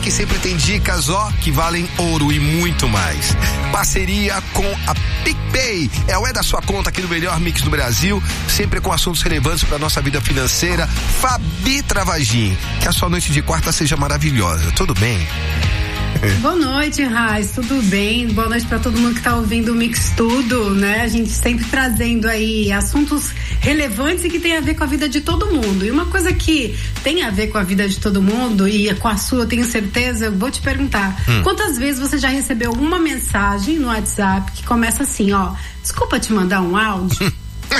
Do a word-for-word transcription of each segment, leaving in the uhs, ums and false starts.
que sempre tem dicas, ó, que valem ouro e muito mais. Parceria com a PicPay. É o É da Sua Conta aqui no melhor mix do Brasil, sempre com assuntos relevantes para nossa vida financeira. Fabi Travagin, que a sua noite de quarta seja maravilhosa. Tudo bem? Boa noite, Raiz, tudo bem? Boa noite para todo mundo que tá ouvindo o Mix Tudo, né? A gente sempre trazendo aí assuntos relevantes e que tem a ver com a vida de todo mundo. E uma coisa que tem a ver com a vida de todo mundo e com a sua, eu tenho certeza, eu vou te perguntar. Hum. Quantas vezes você já recebeu uma mensagem no WhatsApp que começa assim, ó, desculpa te mandar um áudio?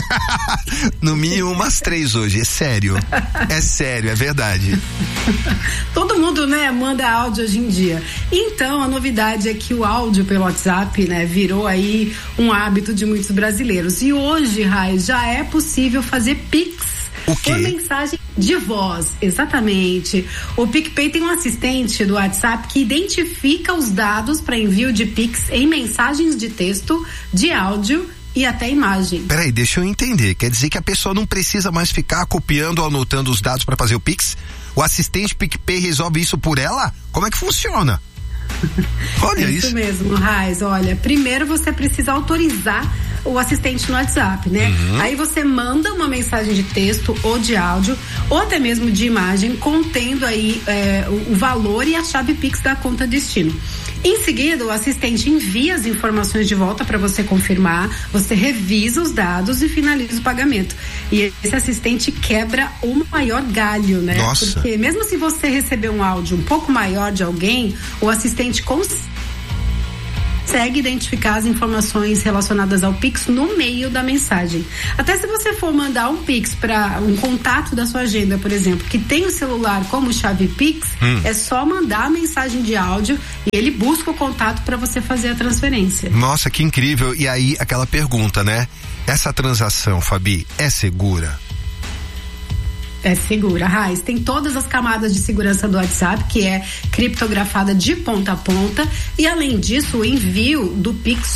No mínimo umas três hoje, é sério, é sério, é verdade. Todo mundo, né, manda áudio hoje em dia. Então, a novidade é que o áudio pelo WhatsApp, né, virou aí um hábito de muitos brasileiros. E hoje, Rai, já é possível fazer Pix por mensagem de voz, exatamente. O PicPay tem um assistente do WhatsApp que identifica os dados para envio de Pix em mensagens de texto, de áudio e até imagem. Peraí, deixa eu entender. Quer dizer que a pessoa não precisa mais ficar copiando ou anotando os dados para fazer o Pix? O assistente PicPay resolve isso por ela? Como é que funciona? Olha é isso. Isso mesmo, Raiz. Olha, primeiro você precisa autorizar o assistente no WhatsApp, né? Uhum. Aí você manda uma mensagem de texto ou de áudio, ou até mesmo de imagem, contendo aí é, o, o valor e a chave Pix da conta destino. Em seguida, o assistente envia as informações de volta para você confirmar, você revisa os dados e finaliza o pagamento. E esse assistente quebra o maior galho, né? Nossa. Porque mesmo se você receber um áudio um pouco maior de alguém, o assistente consegue consegue identificar as informações relacionadas ao Pix no meio da mensagem. Até se você for mandar um Pix para um contato da sua agenda, por exemplo, que tem o celular como chave Pix, hum. é só mandar a mensagem de áudio e ele busca o contato para você fazer a transferência. Nossa, que incrível. E aí, aquela pergunta, né? Essa transação, Fabi, é segura? É segura, Raiz. Tem todas as camadas de segurança do WhatsApp, que é criptografada de ponta a ponta, e além disso, o envio do Pix